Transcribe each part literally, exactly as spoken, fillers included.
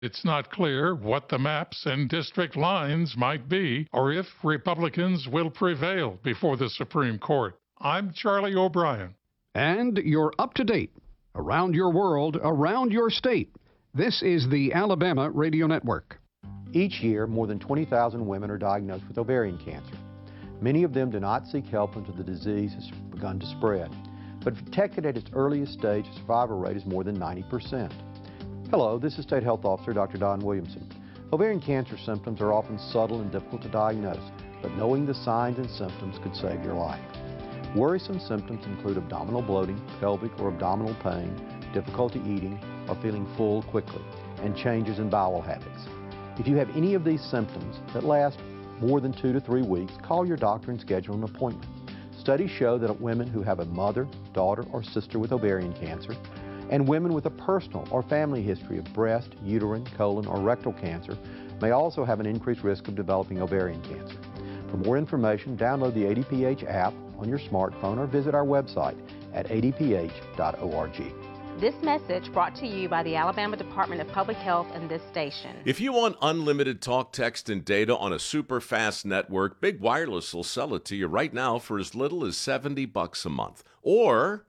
It's not clear what the maps and district lines might be or if Republicans will prevail before the Supreme Court. I'm Charlie O'Brien. And you're up to date. Around your world, around your state. This is the Alabama Radio Network. Each year, more than twenty thousand women are diagnosed with ovarian cancer. Many of them do not seek help until the disease has begun to spread. But detected at its earliest stage, the survival rate is more than ninety percent. Hello, this is State Health Officer Doctor Don Williamson. Ovarian cancer symptoms are often subtle and difficult to diagnose, but knowing the signs and symptoms could save your life. Worrisome symptoms include abdominal bloating, pelvic or abdominal pain, difficulty eating, or feeling full quickly, and changes in bowel habits. If you have any of these symptoms that last more than two to three weeks, call your doctor and schedule an appointment. Studies show that women who have a mother, daughter, or sister with ovarian cancer, and women with a personal or family history of breast, uterine, colon, or rectal cancer may also have an increased risk of developing ovarian cancer. For more information, download the A D P H app on your smartphone or visit our website at a d p h dot org. This message brought to you by the Alabama Department of Public Health and this station. If you want unlimited talk, text, and data on a super fast network, Big Wireless will sell it to you right now for as little as seventy bucks a month. Or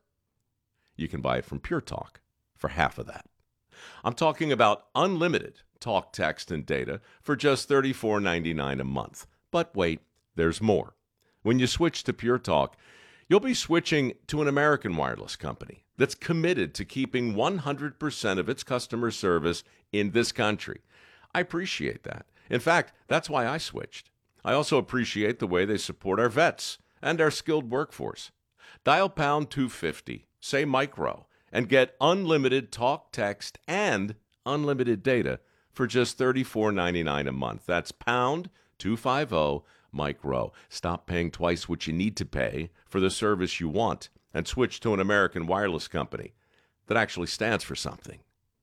you can buy it from Pure Talk for half of that. I'm talking about unlimited talk, text, and data for just thirty-four ninety-nine a month. But wait, there's more. When you switch to Pure Talk, you'll be switching to an American wireless company that's committed to keeping one hundred percent of its customer service in this country. I appreciate that. In fact, that's why I switched. I also appreciate the way they support our vets and our skilled workforce. Dial pound two fifty, say micro, and get unlimited talk, text, and unlimited data for just thirty-four ninety-nine a month. That's pound two fifty micro. Stop paying twice what you need to pay for the service you want and switch to an American wireless company that actually stands for something.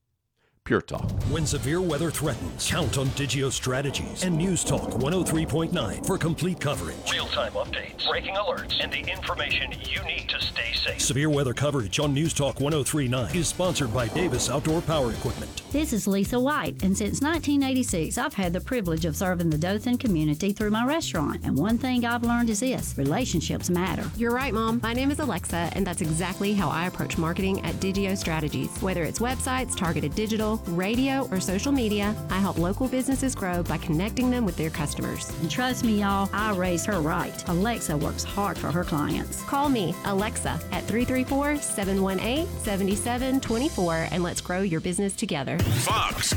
Pure Talk. When severe weather threatens, count on Digio Strategies and News Talk one oh three point nine for complete coverage. Real-time updates, breaking alerts, and the information you need to stay safe. Severe weather coverage on News Talk one oh three point nine is sponsored by Davis Outdoor Power Equipment. This is Lisa White, and since nineteen eighty-six, I've had the privilege of serving the Dothan community through my restaurant. And one thing I've learned is this: relationships matter. You're right, Mom. My name is Alexa, and that's exactly how I approach marketing at Digio Strategies. Whether it's websites, targeted digital, radio, or social media, I help local businesses grow by connecting them with their customers. And trust me, y'all, I raised her right. Alexa works hard for her clients. Call me, Alexa, at three three four, seven one eight, seven seven two four, and let's grow your business together. Fox